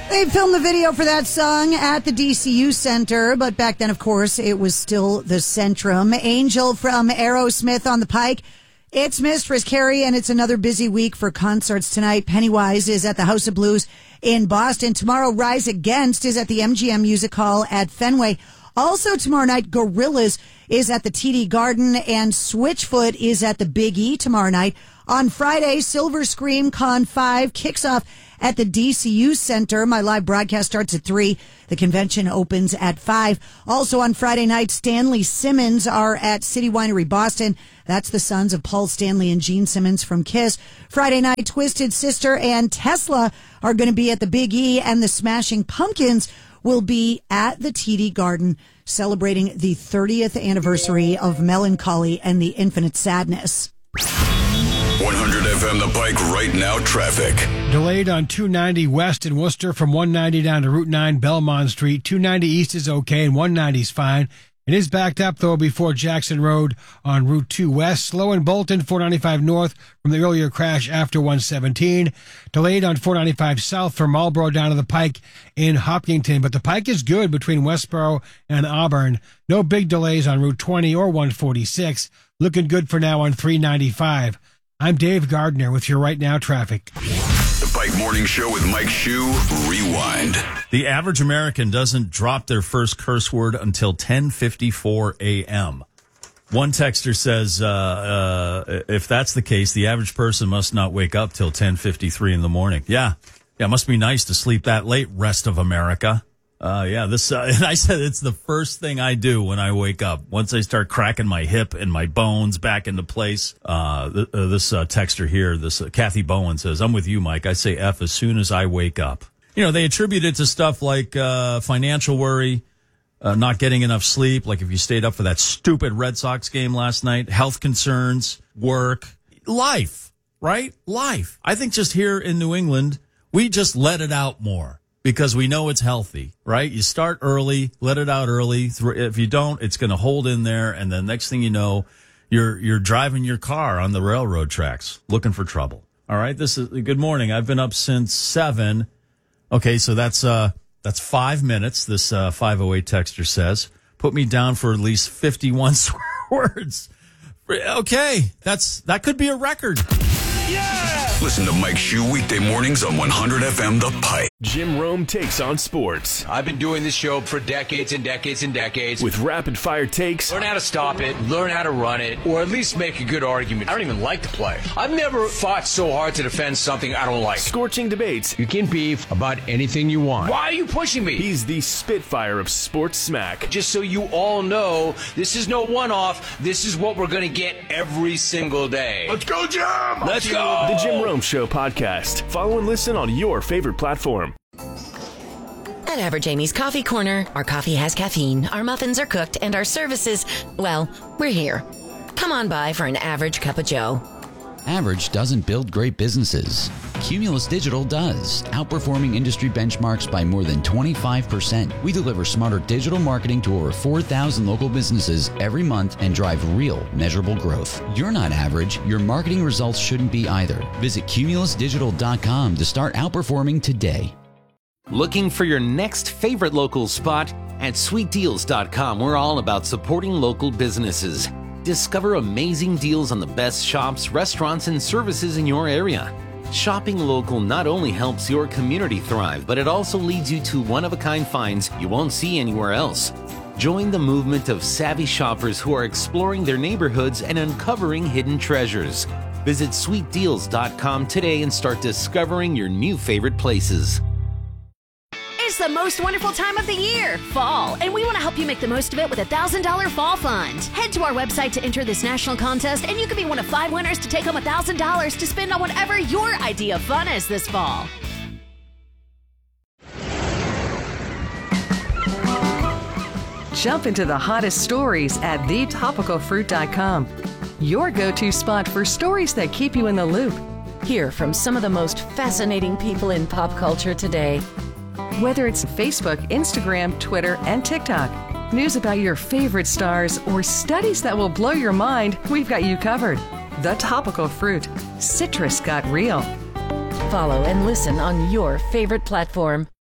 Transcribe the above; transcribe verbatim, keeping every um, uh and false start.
They filmed the video for that song at the D C U Center, but back then, of course, it was still the Centrum. Angel from Aerosmith on the Pike. It's Mistress Carrie, and it's another busy week for concerts tonight. Pennywise is at the House of Blues in Boston. Tomorrow, Rise Against is at the M G M Music Hall at Fenway. Also tomorrow night, Gorillaz is at the T D Garden, and Switchfoot is at the Big E tomorrow night. On Friday, Silver Scream Con five kicks off at the D C U Center. My live broadcast starts at three. The convention opens at five. Also on Friday night, Stanley Simmons are at City Winery Boston. That's the sons of Paul Stanley and Gene Simmons from Kiss. Friday night, Twisted Sister and Tesla are going to be at the Big E, and the Smashing Pumpkins will be at the T D Garden celebrating the thirtieth anniversary of Melancholy and the Infinite Sadness. one hundred F M The Pike right now traffic. Delayed on two ninety west in Worcester from one ninety down to Route nine Belmont Street. two ninety east is okay and one ninety is fine. It is backed up, though, before Jackson Road on Route two West. Slow in Bolton, four ninety-five North from the earlier crash after one seventeen. Delayed on four ninety-five South from Marlboro down to the Pike in Hopkinton. But the Pike is good between Westboro and Auburn. No big delays on Route twenty or one forty-six. Looking good for now on three ninety-five. I'm Dave Gardner with your Right Now traffic. The Pike Morning Show with Mike Shue, Rewind. The average American doesn't drop their first curse word until ten fifty-four a.m. One texter says, uh, uh, if that's the case, the average person must not wake up till ten fifty-three in the morning. Yeah. Yeah, it must be nice to sleep that late, rest of America. Uh, yeah, this, uh, and I said it's the first thing I do when I wake up. Once I start cracking my hip and my bones back into place, uh, th- uh this, uh, texter here, this, uh, Kathy Bowen says, I'm with you, Mike. I say F as soon as I wake up. You know, they attribute it to stuff like, uh, financial worry, uh, not getting enough sleep. Like if you stayed up for that stupid Red Sox game last night, health concerns, work, life, right? Life. I think just here in New England, we just let it out more. Because we know it's healthy, right? You start early, let it out early. If you don't, it's going to hold in there. And then next thing you know, you're you're driving your car on the railroad tracks looking for trouble. All right. This is good morning. I've been up since seven. Okay. So that's uh that's five minutes. This uh, five oh eight texter says, put me down for at least fifty-one swear words. Okay. That's that could be a record. Yeah! Listen to Mike Shue weekday mornings on one hundred F M The Pike. Jim Rome takes on sports. I've been doing this show for decades and decades and decades. With rapid-fire takes. Learn how to stop it, learn how to run it, or at least make a good argument. I don't even like to play. I've never fought so hard to defend something I don't like. Scorching debates. You can beef about anything you want. Why are you pushing me? He's the Spitfire of sports smack. Just so you all know, this is no one-off. This is what we're going to get every single day. Let's go, Jim! Let's go! The Jim Rome Show podcast. Follow and listen on your favorite platform. At Average Amy's Coffee Corner, our coffee has caffeine, our muffins are cooked, and our services, well, we're here. Come on by for an average cup of joe. Average doesn't build great businesses. Cumulus Digital does, outperforming industry benchmarks by more than twenty-five percent. We deliver smarter digital marketing to over four thousand local businesses every month and drive real, measurable growth. You're not average. Your marketing results shouldn't be either. Visit cumulus digital dot com to start outperforming today. Looking for your next favorite local spot? At sweet deals dot com, we're all about supporting local businesses. Discover amazing deals on the best shops, restaurants, and services in your area. Shopping local not only helps your community thrive, but it also leads you to one-of-a-kind finds you won't see anywhere else. Join the movement of savvy shoppers who are exploring their neighborhoods and uncovering hidden treasures. Visit sweet deals dot com today and start discovering your new favorite places. It's the most wonderful time of the year, fall, and we want to help you make the most of it with a one thousand dollars Fall Fund. Head to our website to enter this national contest, and you could be one of five winners to take home one thousand dollars to spend on whatever your idea of fun is this fall. Jump into the hottest stories at the topical fruit dot com. Your go-to spot for stories that keep you in the loop. Hear from some of the most fascinating people in pop culture today. Whether it's Facebook, Instagram, Twitter, and TikTok, news about your favorite stars, or studies that will blow your mind, we've got you covered. The Topical Fruit. Citrus got real. Follow and listen on your favorite platform.